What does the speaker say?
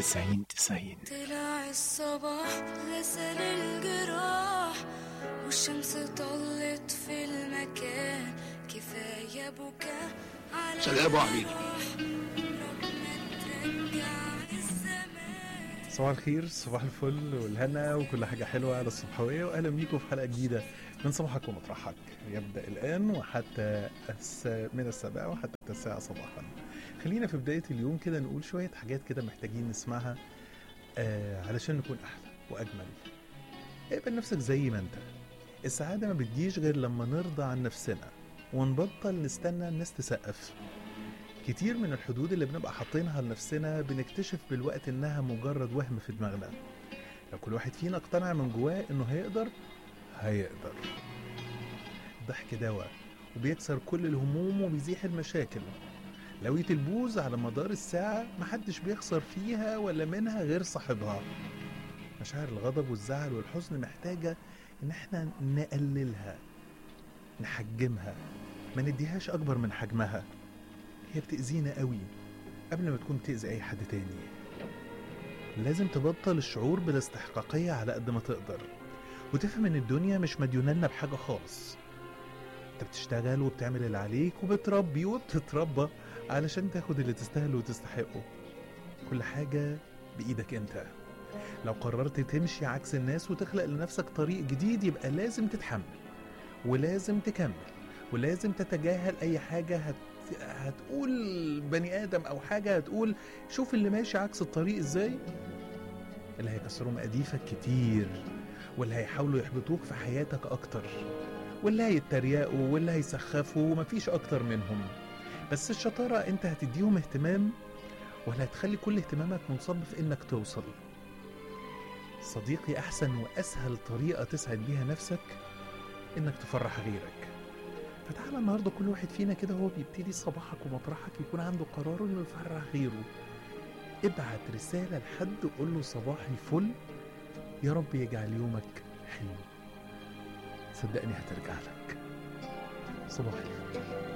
90-90. طلع الصباح غسل الجراح والشمس طلت في المكان، كفاية بكاء على سلام عليكم. صباح الخير، صباح الفل والهنا وكل حاجة حلوة على الصبحوية، وأهلا بيكم في حلقة جديدة من صباحك ومطرحك. يبدأ الآن وحتى من 7 وحتى 9 صباحا. خلينا في بداية اليوم كده نقول شوية حاجات كده محتاجين نسمعها علشان نكون أحلى وأجمل. اقبل نفسك زي ما انت. السعادة ما بتجيش غير لما نرضى عن نفسنا ونبطل نستنى الناس تسقف. كتير من الحدود اللي بنبقى حاطينها لنفسنا بنكتشف بالوقت انها مجرد وهم في دماغنا. لو كل واحد فينا اقتنع من جواه انه هيقدر. الضحك دواء وبيكسر كل الهموم وبيزيح المشاكل. لوية البوز على مدار الساعة محدش بيخسر فيها ولا منها غير صاحبها. مشاعر الغضب والزعل والحزن محتاجة ان احنا نقللها، نحجمها، ما نديهاش اكبر من حجمها. هي بتأذينا قوي قبل ما تكون تأذي اي حد تاني. لازم تبطل الشعور بالاستحقاقية على قد ما تقدر، وتفهم ان الدنيا مش مديونالنا بحاجة خالص. انت بتشتغل وبتعمل اللي عليك وبتربي وبتتربى علشان تاخد اللي تستاهله وتستحقه. كل حاجة بإيدك انت. لو قررت تمشي عكس الناس وتخلق لنفسك طريق جديد يبقى لازم تتحمل ولازم تكمل ولازم تتجاهل اي حاجة هتقول بني آدم أو حاجة هتقول شوف اللي ماشي عكس الطريق إزاي. اللي هيكسروا مقاديفك كتير، واللي هيحاولوا يحبطوك في حياتك أكتر، واللي هيتريقوا واللي هيسخفوا ومفيش أكتر منهم. بس الشطارة أنت هتديهم اهتمام ولا هتخلي كل اهتمامك منصب في إنك توصل. صديقي، أحسن وأسهل طريقة تسعد بيها نفسك إنك تفرح غيرك. فتعالى النهاردة كل واحد فينا كده هو بيبتدي صباحك ومطرحك يكون عنده قرار انه يفرح غيره. ابعت رسالة لحد وقول له صباحي فل، يا رب يجعل يومك حلو. صدقني هترجع لك. صباحي.